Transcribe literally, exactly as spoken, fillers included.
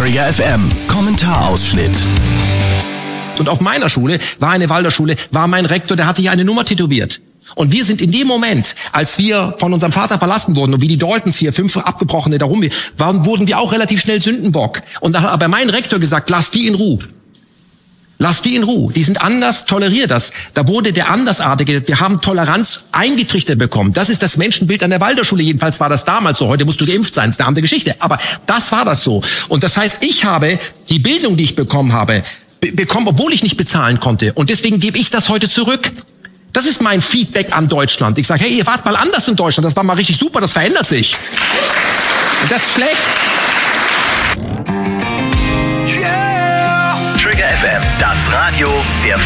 Trigger F M Kommentarausschnitt. Und auf meiner Schule, war eine Waldorfschule, war mein Rektor, der hatte hier eine Nummer tätowiert. Und wir sind in dem Moment, als wir von unserem Vater verlassen wurden und wie die Daltons hier, fünf Abgebrochene darum, waren, wurden wir auch relativ schnell Sündenbock. Und da hat aber mein Rektor gesagt, lass die in Ruhe. Lass die in Ruhe. Die sind anders, toleriert das. Da wurde der Andersartige, wir haben Toleranz eingetrichtert bekommen. Das ist das Menschenbild an der Waldorfschule. Jedenfalls war das damals so. Heute musst du geimpft sein. Das ist eine andere Geschichte. Aber das war das so. Und das heißt, ich habe die Bildung, die ich bekommen habe, be- bekommen, obwohl ich nicht bezahlen konnte. Und deswegen gebe ich das heute zurück. Das ist mein Feedback an Deutschland. Ich sage, hey, ihr wart mal anders in Deutschland. Das war mal richtig super. Das verändert sich. Und das ist schlecht. Trigger F M, das Radio der